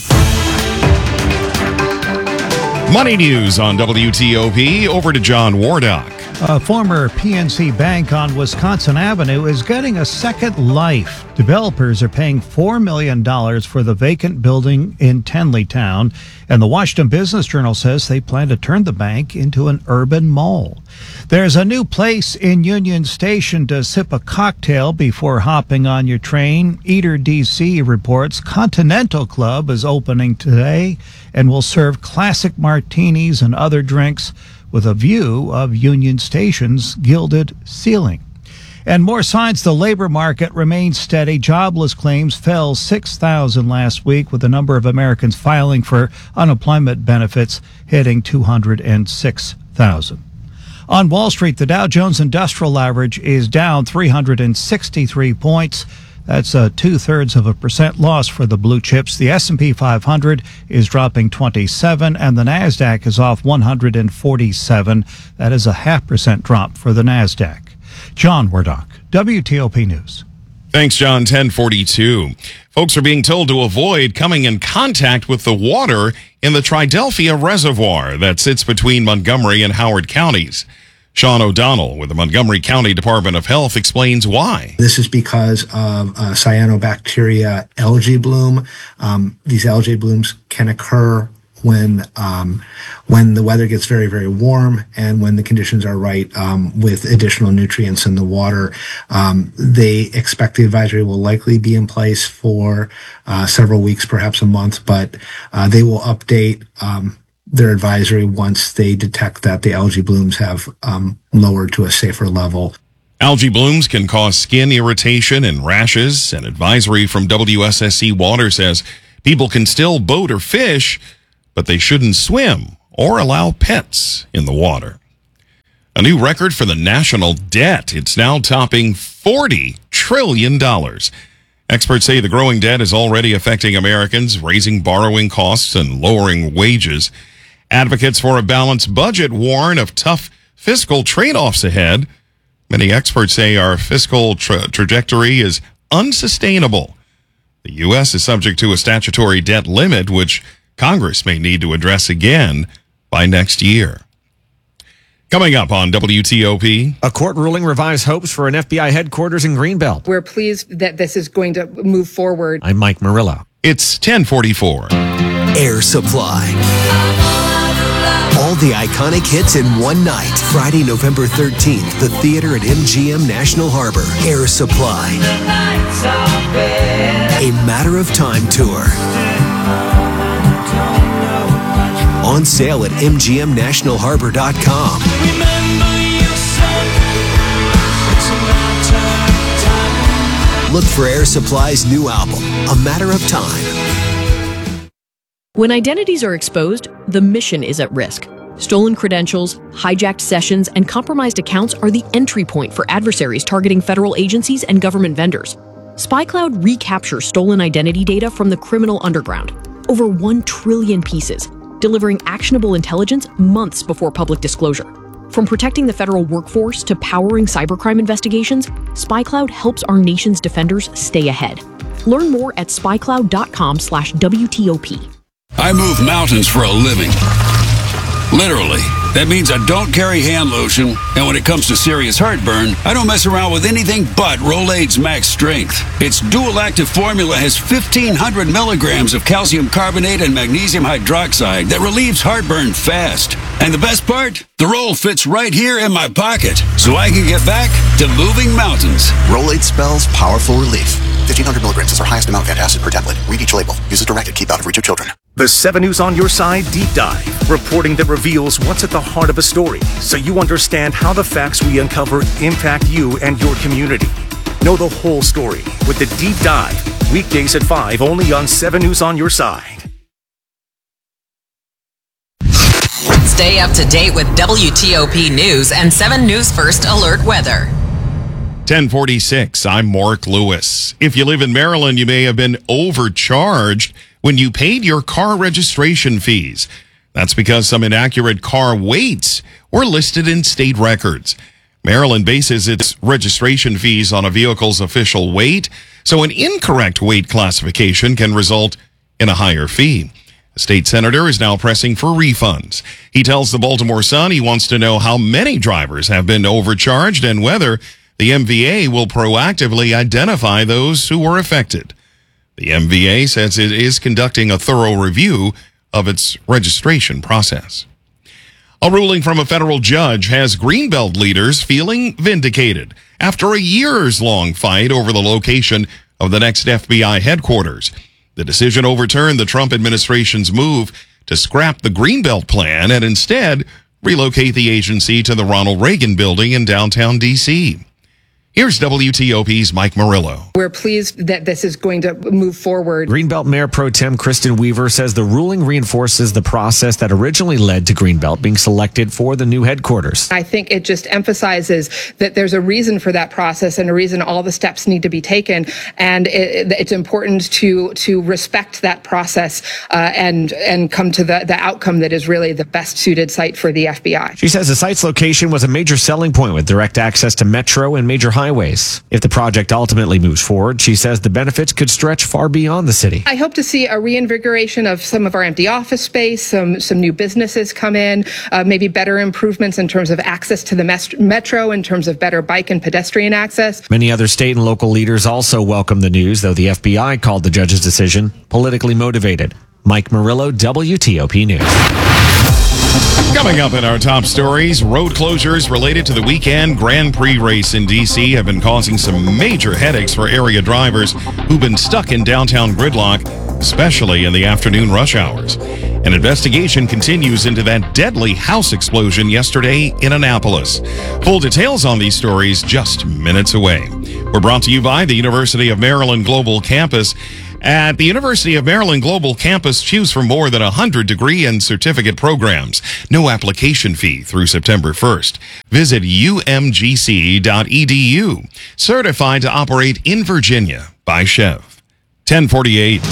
Money news on WTOP. Over to John Wardock. A former PNC bank on Wisconsin Avenue is getting a second life. Developers are paying $4 million for the vacant building in Tenleytown, and the Washington Business Journal says they plan to turn the bank into an urban mall. There's a new place in Union Station to sip a cocktail before hopping on your train. Eater DC reports Continental Club is opening today and will serve classic martinis and other drinks with a view of Union Station's gilded ceiling. And more signs the labor market remains steady. Jobless claims fell 6,000 last week, with the number of Americans filing for unemployment benefits hitting 206,000. On Wall Street, the Dow Jones Industrial Average is down 363 points. That's a 0.2% loss for the blue chips. The S&P 500 is dropping 27, and the NASDAQ is off 147. That is a 0.5% drop for the NASDAQ. John Wardock, WTOP News. Thanks, John. 1042. Folks are being told to avoid coming in contact with the water in the Tridelphia Reservoir that sits between Montgomery and Howard counties. Sean O'Donnell with the Montgomery County Department of Health explains why. This is because of cyanobacteria algae bloom. These algae blooms can occur when the weather gets very, very warm and when the conditions are right, with additional nutrients in the water. They expect the advisory will likely be in place for several weeks, perhaps a month, but they will update their advisory once they detect that the algae blooms have lowered to a safer level. Algae blooms can cause skin irritation and rashes. An advisory from WSSC Water says people can still boat or fish, but they shouldn't swim or allow pets in the water. A new record for the national debt. It's now topping $40 trillion. Experts say the growing debt is already affecting Americans, raising borrowing costs and lowering wages. Advocates for a balanced budget warn of tough fiscal trade-offs ahead. Many experts say our fiscal trajectory is unsustainable. The U.S. is subject to a statutory debt limit, which Congress may need to address again by next year. Coming up on WTOP. A court ruling revives hopes for an FBI headquarters in Greenbelt. We're pleased that this is going to move forward. I'm Mike Murillo. It's 1044. Air Supply. All the iconic hits in one night. Friday, November 13th, the theater at MGM National Harbor. Air Supply. A Matter of Time tour. On sale at mgmnationalharbor.com. Look for Air Supply's new album, A Matter of Time. When identities are exposed, the mission is at risk. Stolen credentials, hijacked sessions, and compromised accounts are the entry point for adversaries targeting federal agencies and government vendors. SpyCloud recaptures stolen identity data from the criminal underground, over 1 trillion pieces, delivering actionable intelligence months before public disclosure. From protecting the federal workforce to powering cybercrime investigations, SpyCloud helps our nation's defenders stay ahead. Learn more at spycloud.com/WTOP. I move mountains for a living. Literally. That means I don't carry hand lotion, and when it comes to serious heartburn, I don't mess around with anything but Rolaids Max Strength. Its dual-active formula has 1,500 milligrams of calcium carbonate and magnesium hydroxide that relieves heartburn fast. And the best part? The roll fits right here in my pocket, so I can get back to moving mountains. Rolaids spells powerful relief. 1,500 milligrams is our highest amount of antacid per tablet. Read each label. Use as directed. Keep out of reach of children. The 7 News on Your Side Deep Dive, reporting that reveals what's at the heart of a story, so you understand how the facts we uncover impact you and your community. Know the whole story with the Deep Dive, weekdays at 5, only on 7 News on Your Side. Stay up to date with WTOP News and 7 News First Alert Weather. 1046, I'm Mark Lewis. If you live in Maryland, you may have been overcharged when you paid your car registration fees. That's because some inaccurate car weights were listed in state records. Maryland bases its registration fees on a vehicle's official weight, so an incorrect weight classification can result in a higher fee. A state senator is now pressing for refunds. He tells the Baltimore Sun he wants to know how many drivers have been overcharged and whether the MVA will proactively identify those who were affected. The MVA says it is conducting a thorough review of its registration process. A ruling from a federal judge has Greenbelt leaders feeling vindicated after a years-long fight over the location of the next FBI headquarters. The decision overturned the Trump administration's move to scrap the Greenbelt plan and instead relocate the agency to the Ronald Reagan building in downtown D.C. Here's WTOP's Mike Murillo. We're pleased that this is going to move forward. Greenbelt Mayor Pro Tem Kristen Weaver says the ruling reinforces the process that originally led to Greenbelt being selected for the new headquarters. I think it just emphasizes that there's a reason for that process and a reason all the steps need to be taken. And it's important to respect that process and come to the outcome that is really the best suited site for the FBI. She says the site's location was a major selling point with direct access to metro and major highways. If the project ultimately moves forward, she says the benefits could stretch far beyond the city. I hope to see a reinvigoration of some of our empty office space, some new businesses come in, maybe better improvements in terms of access to the metro, in terms of better bike and pedestrian access. Many other state and local leaders also welcomed the news, though the FBI called the judge's decision politically motivated. Mike Murillo, WTOP News. Coming up in our top stories, road closures related to the weekend Grand Prix race in D.C. have been causing some major headaches for area drivers who've been stuck in downtown gridlock, especially in the afternoon rush hours. An investigation continues into that deadly house explosion yesterday in Annapolis. Full details on these stories just minutes away. We're brought to you by the University of Maryland Global Campus. At the University of Maryland Global Campus, choose from more than 100 degree and certificate programs. No application fee through September 1st. Visit umgc.edu. Certified to operate in Virginia by Chev. 1048.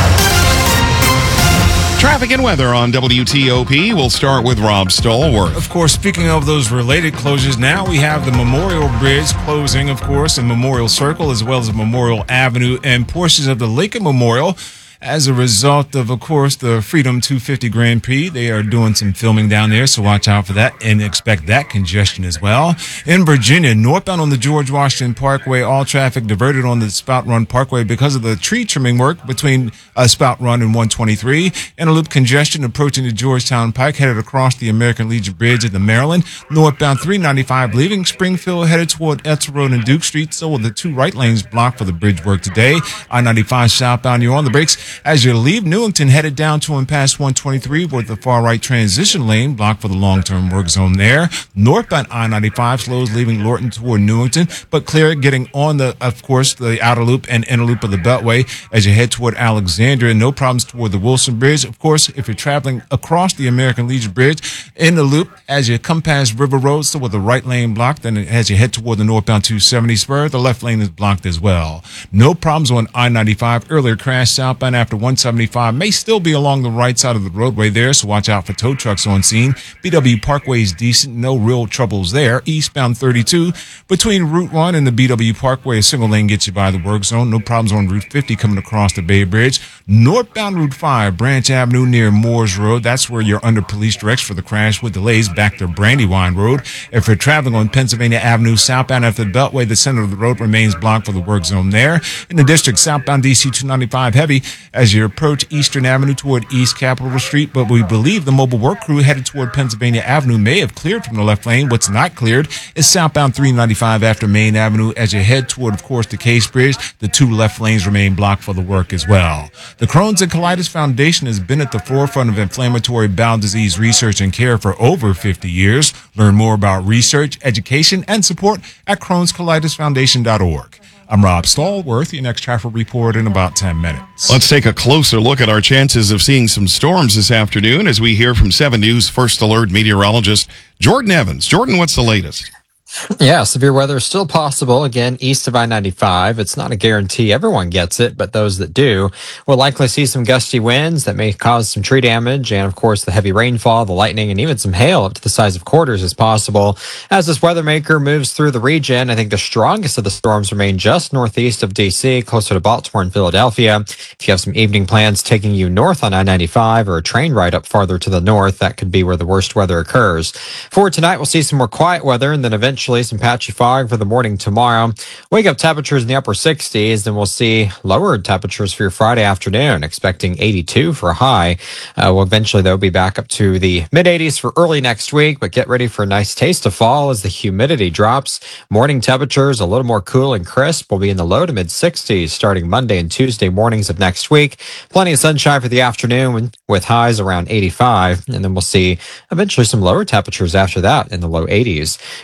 Traffic and weather on WTOP. We'll start with Rob Stallworth. Of course, speaking of those related closures, now we have the Memorial Bridge closing, of course, and Memorial Circle, as well as Memorial Avenue and portions of the Lincoln Memorial. As a result of course, the Freedom 250 Grand Prix, they are doing some filming down there, so watch out for that and expect that congestion as well. In Virginia, northbound on the George Washington Parkway, all traffic diverted on the Spout Run Parkway because of the tree trimming work between Spout Run and 123. Interloop congestion approaching the Georgetown Pike, headed across the American Legion Bridge at the Maryland. Northbound 395 leaving Springfield, headed toward Etzel Road and Duke Street, so with the two right lanes blocked for the bridge work today. I-95 southbound, you're on the brakes as you leave Newington, headed down to and past 123 with the far right transition lane blocked for the long-term work zone there. Northbound I-95 slows leaving Lorton toward Newington, but clear getting on the outer loop and inner loop of the Beltway as you head toward Alexandria. No problems toward the Wilson Bridge. Of course, if you're traveling across the American Legion Bridge in the loop as you come past River Road, so with the right lane blocked, then as you head toward the northbound 270 spur, the left lane is blocked as well. No problems on I-95. Earlier crash southbound after 175 may still be along the right side of the roadway there, so watch out for tow trucks on scene. BW Parkway is decent, no real troubles there. Eastbound 32 between Route 1 and the BW Parkway, a single lane gets you by the work zone. No problems on Route 50 coming across the Bay Bridge. Northbound Route 5, Branch Avenue near Moores Road, that's where you're under police direction for the crash with delays back to Brandywine Road. If you're traveling on Pennsylvania Avenue southbound after the Beltway, the center of the road remains blocked for the work zone there. In the district, southbound DC 295 heavy as you approach Eastern Avenue toward East Capitol Street, but we believe the mobile work crew headed toward Pennsylvania Avenue may have cleared from the left lane. What's not cleared is southbound 395 after Main Avenue as you head toward, of course, the Case Bridge. The two left lanes remain blocked for the work as well. The Crohn's and Colitis Foundation has been at the forefront of inflammatory bowel disease research and care for over 50 years. Learn more about research, education, and support at Crohn'sColitisFoundation.org. I'm Rob Stallworth. Your next traffic report in about 10 minutes. Let's take a closer look at our chances of seeing some storms this afternoon as we hear from 7 News First Alert meteorologist Jordan Evans. Jordan, what's the latest? Yeah, severe weather is still possible. Again, east of I-95. It's not a guarantee everyone gets it, but those that do will likely see some gusty winds that may cause some tree damage. And of course, the heavy rainfall, the lightning, and even some hail up to the size of quarters is possible. As this weather maker moves through the region, I think the strongest of the storms remain just northeast of D.C., closer to Baltimore and Philadelphia. If you have some evening plans taking you north on I-95 or a train ride up farther to the north, that could be where the worst weather occurs. For tonight, we'll see some more quiet weather and then eventually some patchy fog for the morning tomorrow. Wake up temperatures in the upper 60s, then we'll see lowered temperatures for your Friday afternoon, expecting 82 for a high. We'll eventually, though, be back up to the mid-80s for early next week, but get ready for a nice taste of fall as the humidity drops. Morning temperatures a little more cool and crisp will be in the low to mid-60s starting Monday and Tuesday mornings of next week. Plenty of sunshine for the afternoon with highs around 85, and then we'll see eventually some lower temperatures after that in the low 80s. Right now, it's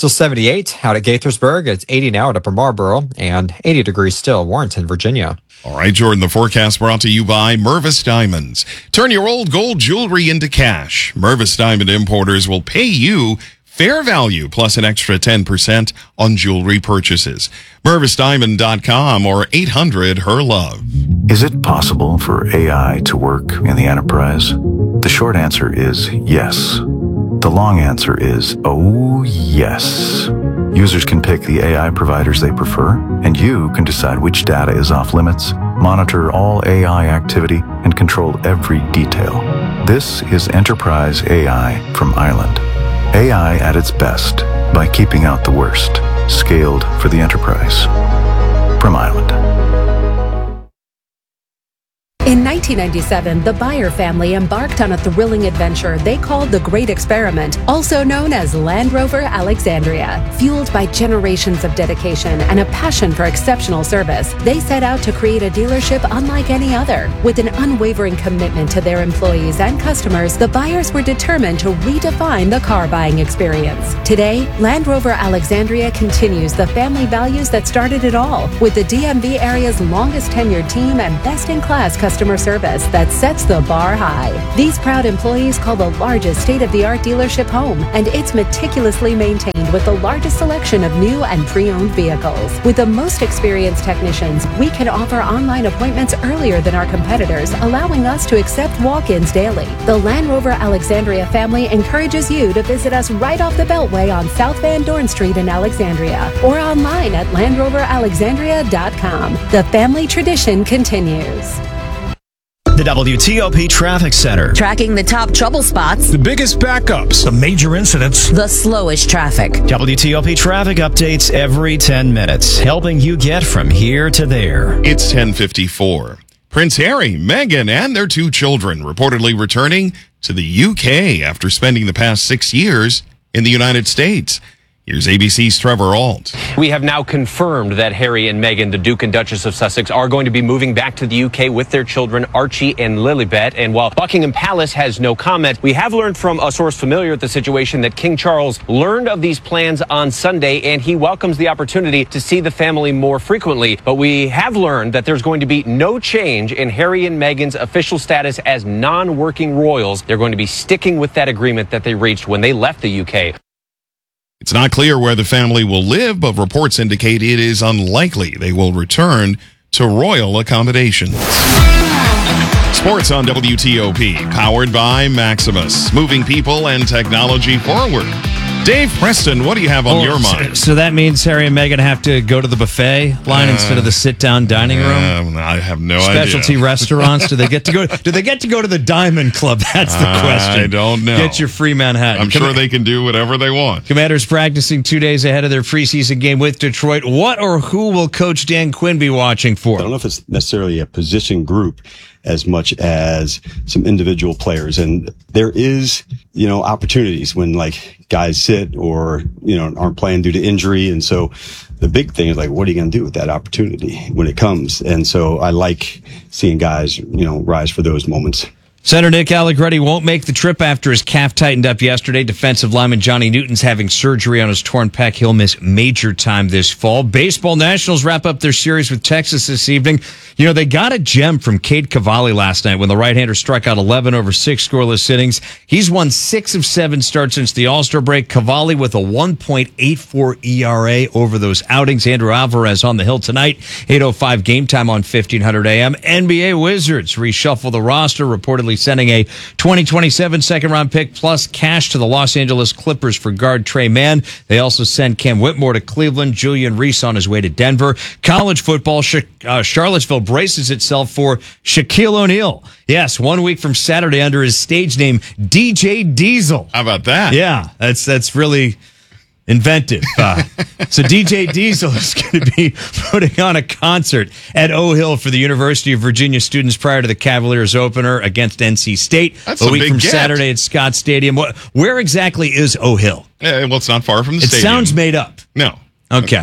Still 78 out at Gaithersburg. It's 80 now at Upper Marlboro and 80 degrees still, Warrenton, Virginia. All right, Jordan, the forecast brought to you by Mervis Diamonds. Turn your old gold jewelry into cash. Mervis Diamond Importers will pay you fair value plus an extra 10% on jewelry purchases. MervisDiamond.com or 800-HER-LOVE. Is it possible for AI to work in the enterprise? The short answer is yes. The long answer is, oh yes. Users can pick the AI providers they prefer, and you can decide which data is off limits, monitor all AI activity, and control every detail. This is Enterprise AI from Island. AI at its best by keeping out the worst. Scaled for the enterprise. From Island. In 1997, the Beyer family embarked on a thrilling adventure they called the Great Experiment, also known as Land Rover Alexandria. Fueled by generations of dedication and a passion for exceptional service, they set out to create a dealership unlike any other. With an unwavering commitment to their employees and customers, the Beyers were determined to redefine the car buying experience. Today, Land Rover Alexandria continues the family values that started it all, with the DMV area's longest tenured team and best-in-class customer service that sets the bar high. These proud employees call the largest state-of-the-art dealership home, and it's meticulously maintained with the largest selection of new and pre-owned vehicles. With the most experienced technicians, we can offer online appointments earlier than our competitors, allowing us to accept walk-ins daily. The Land Rover Alexandria family encourages you to visit us right off the Beltway on South Van Dorn Street in Alexandria, or online at LandRoverAlexandria.com. The family tradition continues. The WTOP Traffic Center. Tracking the top trouble spots, The biggest backups. The major incidents. the slowest traffic. WTOP traffic updates every 10 minutes, helping you get from here to there. It's 10:54. Prince Harry, Meghan, and their 2 children reportedly returning to the UK after spending the past 6 years in the United States. Here's ABC's Trevor Ault. We have now confirmed that Harry and Meghan, the Duke and Duchess of Sussex, are going to be moving back to the UK with their children, Archie and Lilibet. And while Buckingham Palace has no comment, we have learned from a source familiar with the situation that King Charles learned of these plans on Sunday, and he welcomes the opportunity to see the family more frequently. But we have learned that there's going to be no change in Harry and Meghan's official status as non-working royals. They're going to be sticking with that agreement that they reached when they left the UK. It's not clear where the family will live, but reports indicate it is unlikely they will return to royal accommodations. Sports on WTOP, powered by Maximus, moving people and technology forward. Dave Preston, what do you have on your mind? So that means Harry and Meghan have to go to the buffet line instead of the sit-down dining room? I have no idea. Specialty restaurants? Do they get to go to the Diamond Club? That's the question. I don't know. Get your free Manhattan. I'm sure they can do whatever they want. Commanders practicing 2 days ahead of their preseason game with Detroit. What or who will Coach Dan Quinn be watching for? I don't know if it's necessarily a position group as much as some individual players. And there is, opportunities when guys sit or, aren't playing due to injury. And so the big thing is what are you going to do with that opportunity when it comes? And so I like seeing guys, rise for those moments. Center Nick Allegretti won't make the trip after his calf tightened up yesterday. Defensive lineman Johnny Newton's having surgery on his torn pec. He'll miss major time this fall. Baseball Nationals wrap up their series with Texas this evening. They got a gem from Cade Cavalli last night when the right-hander struck out 11 over 6 scoreless innings. He's won 6 of 7 starts since the All-Star break. Cavalli with a 1.84 ERA over those outings. Andrew Alvarez on the hill tonight. 8:05 game time on 1500 AM. NBA Wizards reshuffle the roster, reportedly sending a 2027 second-round pick plus cash to the Los Angeles Clippers for guard Trey Mann. They also send Cam Whitmore to Cleveland, Julian Reese on his way to Denver. College football, Charlottesville braces itself for Shaquille O'Neal. Yes, 1 week from Saturday under his stage name, DJ Diesel. How about that? Yeah, that's really inventive. So DJ Diesel is going to be putting on a concert at O Hill for the University of Virginia students prior to the Cavaliers opener against NC State. That's a a week big from get. Saturday at Scott Stadium. Where exactly is O Hill? Well, it's not far from the It stadium. sounds made up. No. Okay.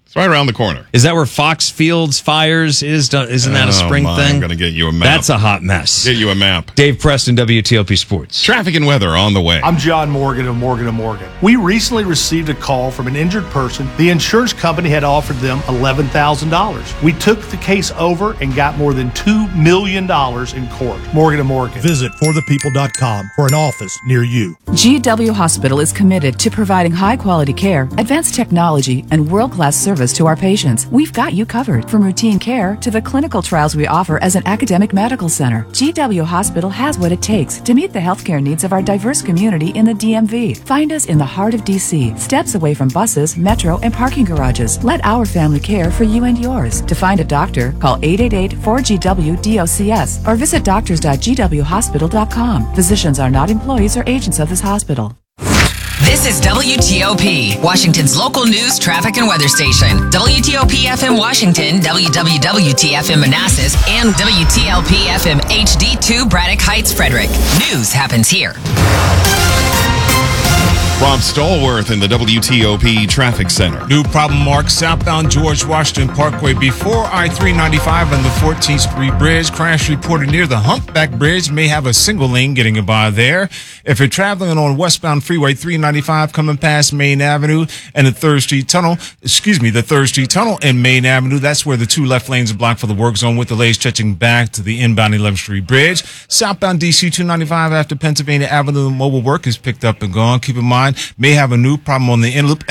It's right around the corner. Is that where Fox Fields Fires is? Isn't that a spring thing? I'm going to get you a map. That's a hot mess. Get you a map. Dave Preston, WTOP Sports. Traffic and weather on the way. I'm John Morgan of Morgan & Morgan. We recently received a call from an injured person. The insurance company had offered them $11,000. We took the case over and got more than $2 million in court. Morgan & Morgan. Visit forthepeople.com for an office near you. GW Hospital is committed to providing high-quality care, advanced technology, and world-class service to our patients. We've got you covered, from routine care to the clinical trials we offer as an academic medical center. GW Hospital has what it takes to meet the healthcare needs of our diverse community in the DMV. Find us in the heart of DC, steps away from buses, metro, and parking garages. Let our family care for you and yours. To find a doctor, call 888-4GW-DOCS or visit doctors.gwhospital.com. Physicians are not employees or agents of this hospital. This is WTOP, Washington's local news, traffic, and weather station. WTOP FM Washington, WWWT FM Manassas, and WTLP FM HD2 Braddock Heights, Frederick. News happens here. Rob Stallworth in the WTOP Traffic Center. New problem marked southbound George Washington Parkway before I-395 and the 14th Street Bridge. Crash reported near the Humpback Bridge. May have a single lane getting by there. If you're traveling on westbound Freeway 395 coming past Main Avenue and the 3rd Street Tunnel and Main Avenue, that's where the two left lanes are blocked for the work zone with delays stretching back to the inbound 11th Street Bridge. Southbound DC 295 after Pennsylvania Avenue, the mobile work is picked up and gone. Keep in mind, may have a new problem on the inner loop